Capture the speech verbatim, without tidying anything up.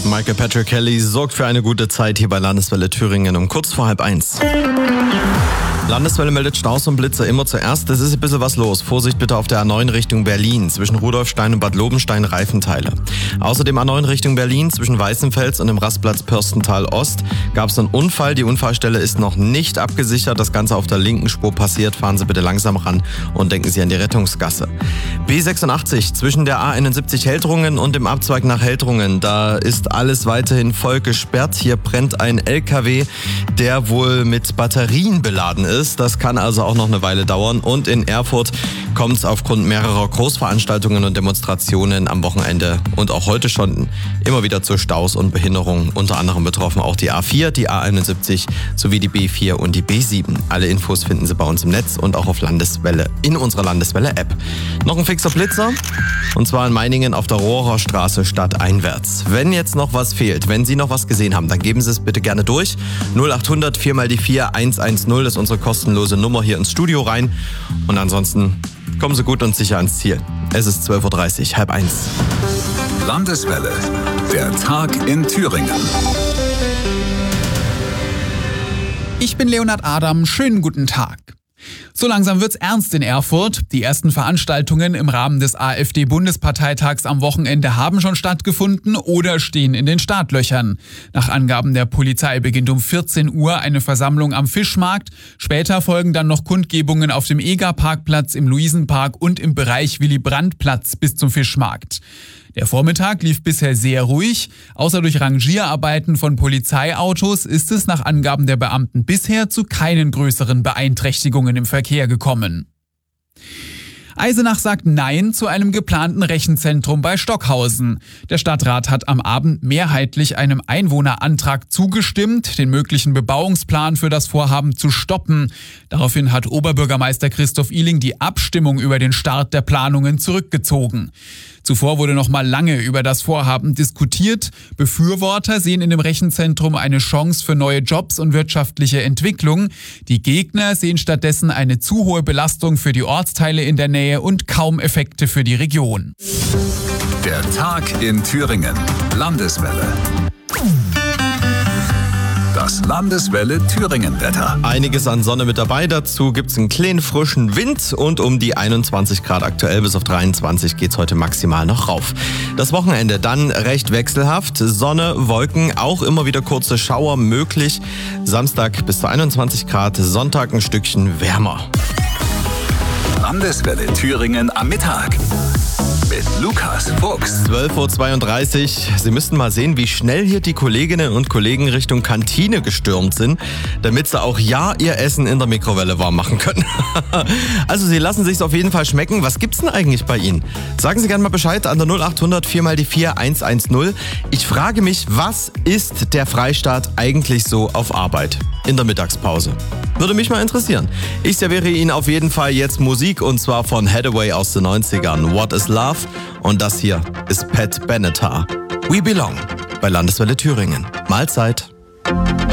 Michael Patrick Kelly sorgt für eine gute Zeit hier bei Landeswelle Thüringen um kurz vor halb eins. Landeswelle meldet Staus und Blitzer immer zuerst. Es ist ein bisschen was los. Vorsicht bitte auf der A neun Richtung Berlin. Zwischen Rudolfstein und Bad Lobenstein Reifenteile. Außerdem A neun Richtung Berlin zwischen Weißenfels und dem Rastplatz Pörstental Ost gab es einen Unfall. Die Unfallstelle ist noch nicht abgesichert. Das Ganze auf der linken Spur passiert. Fahren Sie bitte langsam ran und denken Sie an die Rettungsgasse. B sechsundachtzig zwischen der A einundsiebzig Heldrungen und dem Abzweig nach Heldrungen. Da ist alles weiterhin voll gesperrt. Hier brennt ein L K W, der wohl mit Batterien beladen ist. Das kann also auch noch eine Weile dauern. Und in Erfurt kommt es aufgrund mehrerer Großveranstaltungen und Demonstrationen am Wochenende und auch heute schon immer wieder zu Staus und Behinderungen. Unter anderem betroffen auch die A vier, die A einundsiebzig sowie die B vier und die B sieben. Alle Infos finden Sie bei uns im Netz und auch auf Landeswelle in unserer Landeswelle-App. Noch ein fixer Blitzer und zwar in Meiningen auf der Rohrer Straße stadteinwärts. Wenn jetzt noch was fehlt, wenn Sie noch was gesehen haben, dann geben Sie es bitte gerne durch. null achthundert vier mal die vier eins eins null ist unsere kostenlose Nummer hier ins Studio rein. Und ansonsten kommen Sie gut und sicher ans Ziel. Es ist zwölf Uhr dreißig, halb eins. Landeswelle, der Tag in Thüringen. Ich bin Leonhard Adam, schönen guten Tag. So langsam wird's ernst in Erfurt. Die ersten Veranstaltungen im Rahmen des AfD-Bundesparteitags am Wochenende haben schon stattgefunden oder stehen in den Startlöchern. Nach Angaben der Polizei beginnt um vierzehn Uhr eine Versammlung am Fischmarkt. Später folgen dann noch Kundgebungen auf dem Eger-Parkplatz, im Luisenpark und im Bereich Willy-Brandt-Platz bis zum Fischmarkt. Der Vormittag lief bisher sehr ruhig. Außer durch Rangierarbeiten von Polizeiautos ist es nach Angaben der Beamten bisher zu keinen größeren Beeinträchtigungen im Verkehr gekommen. Eisenach sagt Nein zu einem geplanten Rechenzentrum bei Stockhausen. Der Stadtrat hat am Abend mehrheitlich einem Einwohnerantrag zugestimmt, den möglichen Bebauungsplan für das Vorhaben zu stoppen. Daraufhin hat Oberbürgermeister Christoph Ihling die Abstimmung über den Start der Planungen zurückgezogen. Zuvor wurde noch mal lange über das Vorhaben diskutiert. Befürworter sehen in dem Rechenzentrum eine Chance für neue Jobs und wirtschaftliche Entwicklung. Die Gegner sehen stattdessen eine zu hohe Belastung für die Ortsteile in der Nähe und kaum Effekte für die Region. Der Tag in Thüringen. Landeswelle. Das Landeswelle Thüringen-Wetter. Einiges an Sonne mit dabei. Dazu gibt es einen kleinen frischen Wind und um die einundzwanzig Grad aktuell bis auf dreiundzwanzig geht es heute maximal noch rauf. Das Wochenende dann recht wechselhaft. Sonne, Wolken, auch immer wieder kurze Schauer möglich. Samstag bis zu einundzwanzig Grad, Sonntag ein Stückchen wärmer. Landeswelle Thüringen am Mittag. Mit Lukas Fuchs. zwölf Uhr zweiunddreißig. Sie müssten mal sehen, wie schnell hier die Kolleginnen und Kollegen Richtung Kantine gestürmt sind, damit sie auch ja ihr Essen in der Mikrowelle warm machen können. Also sie lassen sich's auf jeden Fall schmecken. Was gibt's denn eigentlich bei Ihnen? Sagen Sie gerne mal Bescheid an der null achthundert vier mal die vier eins eins null. Ich frage mich, was ist der Freistaat eigentlich so auf Arbeit in der Mittagspause? Würde mich mal interessieren. Ich serviere Ihnen auf jeden Fall jetzt Musik und zwar von Hathaway aus den neunzigern. What is Love? Und das hier ist Pat Benatar. We Belong bei Landeswelle Thüringen. Mahlzeit.